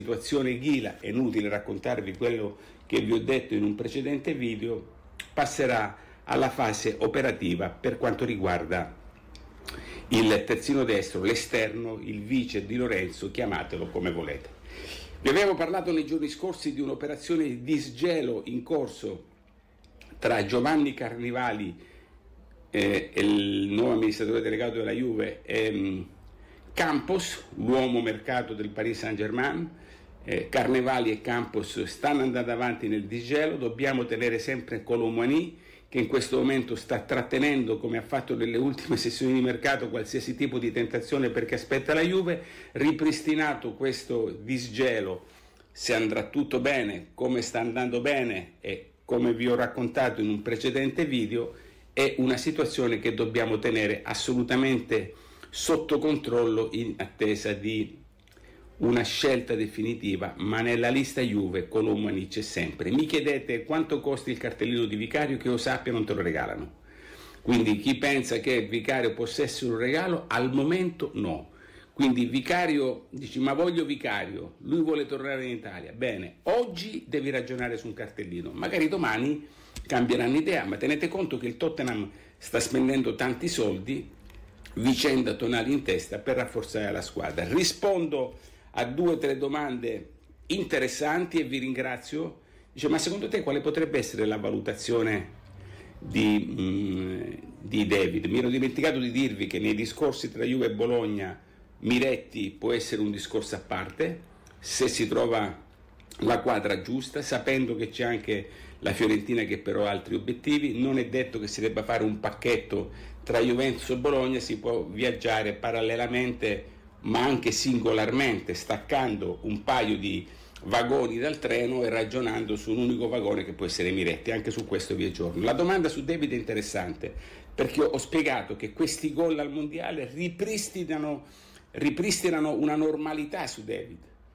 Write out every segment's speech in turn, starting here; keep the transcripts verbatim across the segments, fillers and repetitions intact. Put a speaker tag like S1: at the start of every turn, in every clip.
S1: situazione Ghila, è inutile raccontarvi quello che vi ho detto in un precedente video, passerà alla fase operativa per quanto riguarda il terzino destro, l'esterno, il vice di Lorenzo, chiamatelo come volete. Vi avevo parlato nei giorni scorsi di un'operazione di sgelo in corso tra Giovanni Carnevali eh, e il nuovo amministratore delegato della Juve e Campos, l'uomo mercato del Paris Saint-Germain. eh, Carnevali e Campos stanno andando avanti nel disgelo. Dobbiamo tenere sempre Colomani, che in questo momento sta trattenendo, come ha fatto nelle ultime sessioni di mercato, qualsiasi tipo di tentazione perché aspetta la Juve. Ripristinato questo disgelo, se andrà tutto bene, come sta andando bene e come vi ho raccontato in un precedente video, è una situazione che dobbiamo tenere assolutamente sotto controllo in attesa di una scelta definitiva, ma nella lista Juve Colomani c'è sempre. Mi chiedete quanto costi il cartellino di Vicario, che io sappia non te lo regalano. Quindi chi pensa che Vicario possa essere un regalo, al momento no. Quindi Vicario, dici ma voglio Vicario, lui vuole tornare in Italia, bene, oggi devi ragionare su un cartellino, magari domani cambieranno idea, ma tenete conto che il Tottenham sta spendendo tanti soldi, vicenda tonali in testa, per rafforzare la squadra. Rispondo a due o tre domande interessanti e vi ringrazio. Dice, ma secondo te quale potrebbe essere la valutazione di, mh, di David? Mi ero dimenticato di dirvi che nei discorsi tra Juve e Bologna Miretti può essere un discorso a parte, se si trova la quadra giusta, sapendo che c'è anche la Fiorentina che però ha altri obiettivi. Non è detto che si debba fare un pacchetto tra Juventus e Bologna, si può viaggiare parallelamente ma anche singolarmente, staccando un paio di vagoni dal treno e ragionando su un unico vagone che può essere Miretti. Anche su questo vi aggiorno. La domanda su David è interessante perché ho spiegato che questi gol al mondiale ripristinano, ripristinano una normalità su David.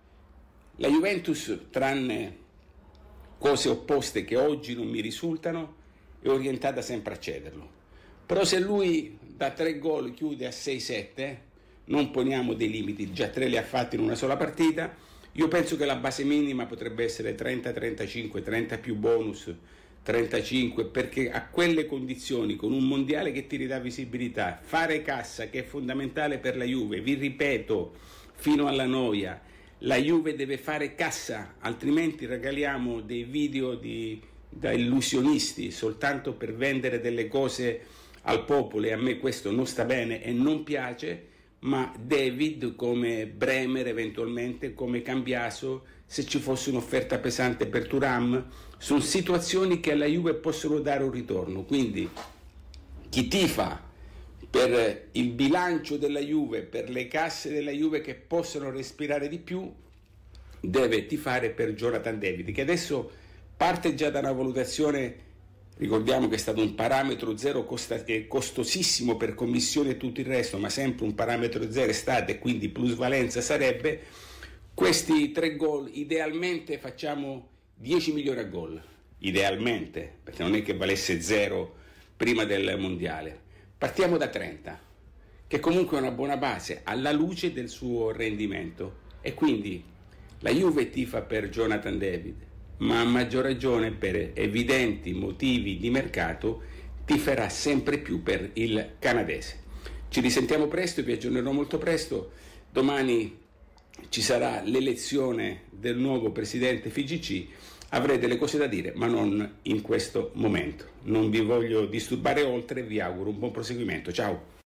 S1: La Juventus, tranne cose opposte che oggi non mi risultano, è orientata sempre a cederlo. Però se lui da tre gol chiude a sei sette, non poniamo dei limiti, già tre li ha fatti in una sola partita, io penso che la base minima potrebbe essere trenta trentacinque, trenta più bonus, trentacinque, perché a quelle condizioni, con un mondiale che ti ridà visibilità, fare cassa che è fondamentale per la Juve, vi ripeto fino alla noia, la Juve deve fare cassa, altrimenti regaliamo dei video di, da illusionisti soltanto per vendere delle cose al popolo, e a me questo non sta bene e non piace. Ma David, come Bremer eventualmente, come Cambiaso, se ci fosse un'offerta pesante per Thuram, sono situazioni che alla Juve possono dare un ritorno. Quindi chi tifa per il bilancio della Juve, per le casse della Juve che possono respirare di più, deve tifare per Jonathan David, che adesso parte già da una valutazione. Ricordiamo che è stato un parametro zero costa- costosissimo per commissione e tutto il resto, ma sempre un parametro zero estate e quindi plusvalenza sarebbe. Questi tre gol, idealmente facciamo dieci milioni a gol, idealmente, perché non è che valesse zero prima del mondiale. Partiamo da trenta, che comunque è una buona base alla luce del suo rendimento, e quindi la Juve tifa per Jonathan David, ma a maggior ragione per evidenti motivi di mercato tiferà sempre più per il canadese. Ci risentiamo presto, vi aggiornerò molto presto. Domani ci sarà l'elezione del nuovo presidente F I G C, avrei delle cose da dire ma non in questo momento. Non vi voglio disturbare oltre, vi auguro un buon proseguimento, ciao.